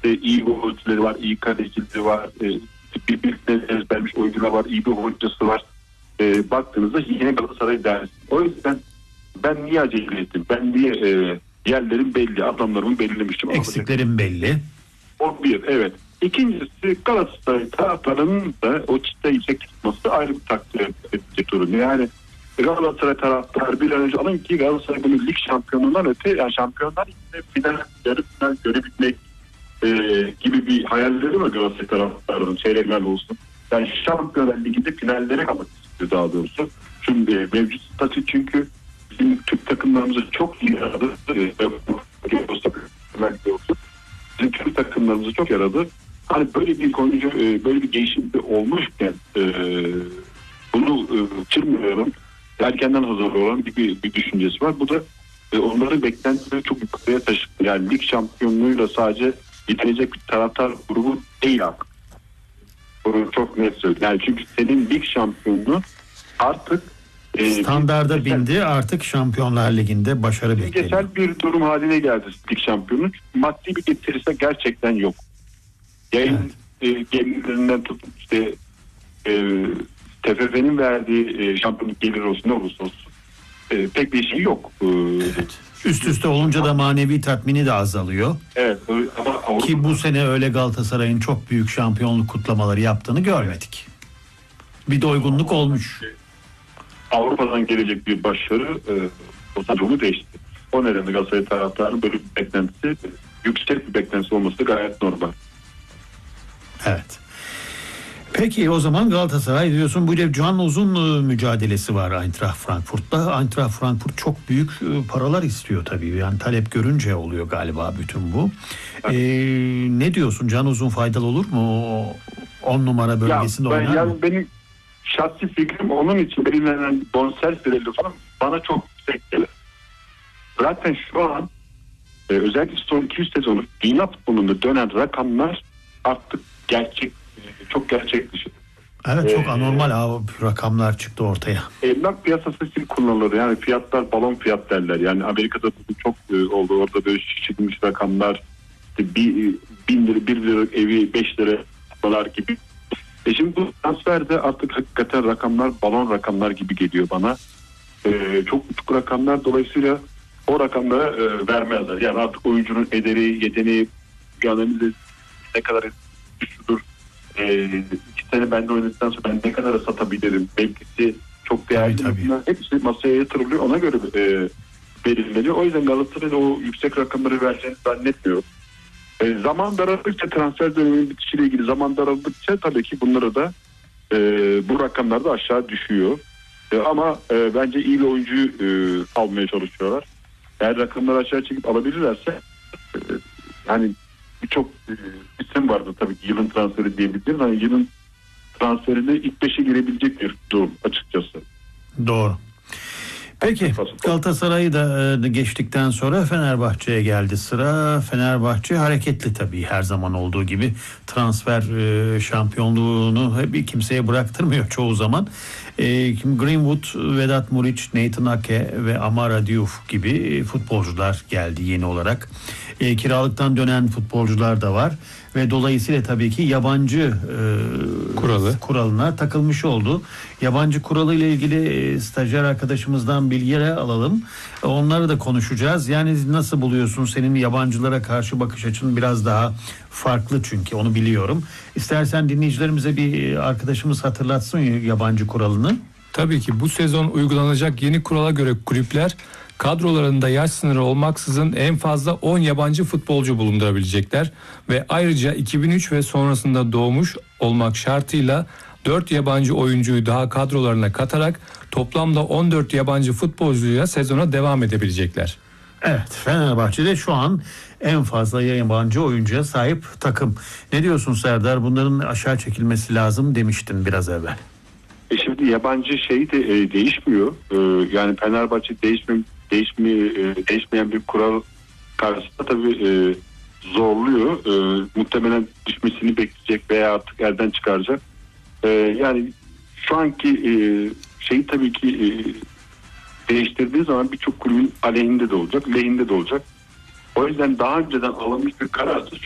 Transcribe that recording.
işte iyi golcüleri var, iyi kalecileri var, birbirine ezbermiş oyuncular var, iyi bir hocası var. Baktığınızda yine Galatasaray dersi. O yüzden ben niye acele ettim? Ben niye yerlerim belli, adamlarımı belirlemiştim. Eksiklerim belli. O bir, evet. İkincisi Galatasaray taraftarının da o çıtayı yüksek tutması ayrı bir takdir edecek durum. Yani Galatasaray taraftarı bir an önce alın ki Galatasaray bunu lig şampiyonundan öte, yani şampiyonlar içinde final, yarı final görebilmek gibi bir hayalleri var Galatasaray taraftarının, çeyrekler olsun. Yani Şampiyonlar Ligi'nde finallere kalmak istiyor daha doğrusu. Şimdi mevcut statü çünkü bizim Türk takımlarımızı çok iyi yaradı. Bizim Türk takımlarımızı çok yaradı. Hani böyle bir oyuncu, böyle bir değişim olmuşken bunu çırmıyorum. Erkenden hazır olan bir düşüncesi var. Bu da onların beklentileri çok yukarıya taşıdı. Yani lig şampiyonluğuyla sadece yitirecek bir taraftar grubu değil artık. Bunu çok net söylüyorum. Yani çünkü senin lig şampiyonluğu artık standarda bindi, artık Şampiyonlar Ligi'nde başarı bekleniyor. Geçer bir durum haline geldi lig şampiyonluğu. Maddi bir getirisi gerçekten yok. Yayın gelirlerinden tutup işte TFF'nin verdiği şampiyonluk geliri olsun ne olursa olsun pek bir şey yok. Evet. Üst üste olunca da manevi tatmini de azalıyor. Evet. Ama ki bu sene öyle Galatasaray'ın çok büyük şampiyonluk kutlamaları yaptığını görmedik. Bir doygunluk olmuş. Avrupa'dan gelecek bir başarı o durumu değişti. O nedenle Galatasaray taraftarının böyle bir beklentisi, yüksek bir beklentisi olması da gayet normal. Evet. Peki o zaman Galatasaray diyorsun, bu Can Uzun mücadelesi var Eintracht Frankfurt'ta. Eintracht Frankfurt çok büyük paralar istiyor tabii. Yani talep görünce oluyor galiba bütün bu. Ne diyorsun? Can Uzun faydalı olur mu? 10 numara bölgesinde oynar mı? Benim şahsi fikrim onun için belirlenen bonservis bedeli falan bana çok yüksek gelir. Zaten şu an özellikle son 200 sezonu dünya futbolunda dönen rakamlar artık çok gerçek dışı. Evet, çok anormal rakamlar çıktı ortaya. Emlak piyasası için kullanılır. Yani fiyatlar balon fiyat derler. Yani Amerika'da çok oldu. Orada böyle şişirilmiş rakamlar. İşte 1 lira evi 5 lira dolar gibi. Şimdi bu transferde artık hakikaten rakamlar balon rakamlar gibi geliyor bana. Çok uçuk rakamlar, dolayısıyla o rakamları vermezler. Yani artık oyuncunun ederi, yeteneği, analizi ne kadar düşülür. 2 sene bende oynadıktan sonra ben ne kadar satabilirim? Mevkisi çok değerli. Bunlar hepsi masaya yatırılıyor. Ona göre belirleniyor. O yüzden Galatasaray'da o yüksek rakamları vereceğini zannetmiyorum. Zaman daraldıkça, transfer döneminin bitişiyle ilgili zaman daraldıkça tabii ki bunları da bu rakamlar da aşağı düşüyor. Ama bence iyi bir oyuncuyu almaya çalışıyorlar. Eğer rakamları aşağı çekip alabilirlerse yani birçok isim vardı tabii ki yılın transferi diyebiliriz. Yani yılın transferinde ilk 5'e girebilecek bir durum açıkçası. Doğru. Peki Galatasaray'ı da geçtikten sonra Fenerbahçe'ye geldi sıra. Fenerbahçe hareketli tabii, her zaman olduğu gibi transfer şampiyonluğunu bir kimseye bıraktırmıyor çoğu zaman. Greenwood, Vedat Muriç, Nathan Ake ve Amara Diouf gibi futbolcular geldi yeni olarak. Kiralıktan dönen futbolcular da var ve dolayısıyla tabii ki yabancı kuralına takılmış oldu. Yabancı kuralı ile ilgili stajyer arkadaşımızdan bilgiler alalım. Onları da konuşacağız. Yani nasıl buluyorsun? Senin yabancılara karşı bakış açın biraz daha farklı çünkü, onu biliyorum. İstersen dinleyicilerimize bir arkadaşımız hatırlatsın yabancı kuralını. Tabii ki bu sezon uygulanacak yeni kurala göre kulüpler kadrolarında yaş sınırı olmaksızın en fazla 10 yabancı futbolcu bulundurabilecekler ve ayrıca 2003 ve sonrasında doğmuş olmak şartıyla 4 yabancı oyuncuyu daha kadrolarına katarak toplamda 14 yabancı futbolcuyla sezona devam edebilecekler. Evet, Fenerbahçe'de şu an en fazla yabancı oyuncuya sahip takım. Ne diyorsun Serdar? Bunların aşağı çekilmesi lazım demiştin biraz evvel. Şimdi yabancı şey de değişmiyor. Yani Fenerbahçe değişmeyen bir kural karşısında tabii zorluyor. Muhtemelen düşmesini bekleyecek veya artık elden çıkaracak. Yani şu anki şeyi tabii ki değiştirdiği zaman birçok kulübün aleyhinde de olacak, lehinde de olacak. O yüzden daha önceden alınmış bir kararsa